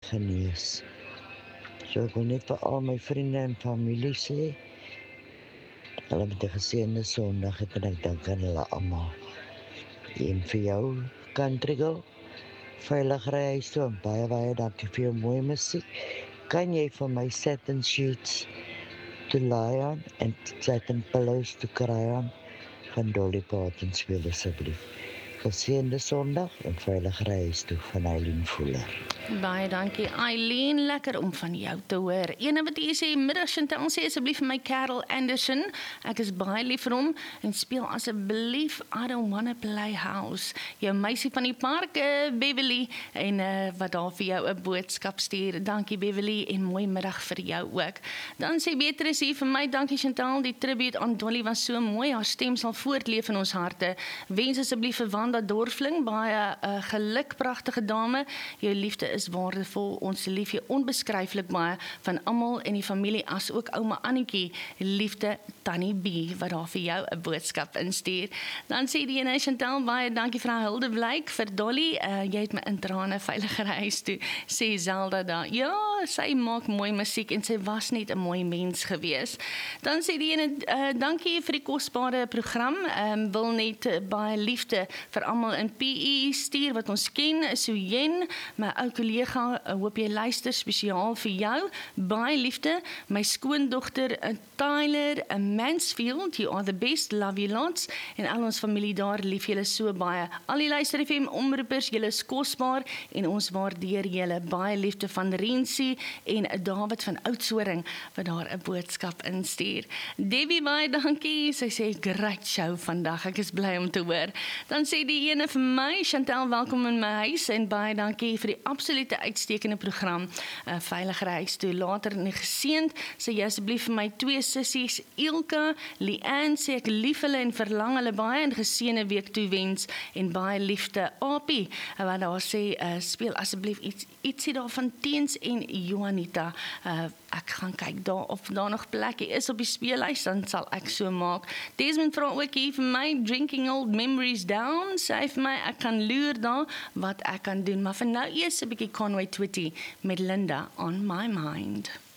genees. So ek wil net vir al my vriende en familie sê, hulle met 'n geseënde Sondag het en ek dink aan hulle almal. En vir jou, Country Girl, veilig ry huis toe en baie dankie vir jou mooi musiek. Kan jy vir my Satin Sheets to lie on en Satin Pillows to cry on van Dolly Parton speel asseblief. Geseënde Sondag en veilig ry huis toe van Eileen Fuller. Baie dankie Eileen, lekker om van jou te hoor. Ene wat jy sê, middag Chantal, sê asseblief vir my Carol Anderson, ek is baie lief vir hom, en speel asseblief I Don't Wanna Play House, jou meisie van die park, Beverly, en wat daar vir jou 'n boodskap stuur. Dankie Beverly, en mooi middag vir jou ook. Dan sê Beatrice hier vir my, dankie Chantal, die tribute aan Dolly was so mooi, haar stem sal voortleef in ons harte. Wens asseblief vir Wanda Dorfling, baie geluk, pragtige dame, jou liefde is waardevol, ons lief jou onbeskryflik baie van almal in die familie, as ook ouma Annetjie, liefde Tannie B, wat daar vir jou 'n boodskap instuur. Dan sê die ene Chantal, baie dankie vir haar Hilde Blyk, vir Dolly, jy het my in trane veiliger huis toe, sê Zelda daar, ja, sy maak mooi musiek en sy was net 'n mooi mens gewees. Dan sê die ene, dankie vir die kosbare program, wil net baie liefde vir almal in PE stuur wat ons ken, Suyen, my ou kollega, hoop jy luister spesiaal vir jou, baie liefde, my skoondogter Tyler Mansfield, you are the best, love you lots, en al ons familie daar, lief julle so baie. Al die luister FM omroepers, julle is kosbaar, en ons waardeer julle, baie liefde van Rensie, en David van Oudtshoorn, wat daar 'n boodskap instuur. Debbie, baie dankie, sy sê, great show vandag, ek is bly om te hoor. Dan sê die ene vir my, Chantal, welkom in my huis, en baie dankie vir die absolute uitstekende program, veilig huis toe, later in die geseend, sê jy asseblief vir my twee sissies, Ilka, Leanne, sê ek lief hulle en verlang hulle baie, en geseënde week toewens, en baie liefde, Apie, wat daar sê, speel asseblief ietsie daar van Teens en Juanita, ek gaan kyk daar, of daar nog plekkie is op die speellys, dan sal ek so maak. Desmond vra ook hier vir my, Drinking Old Memories Down, sê vir my, ek kan loer daar, wat ek kan doen, maar vir nou eers 'n bietjie Conway Twitty met Linda on My Mind.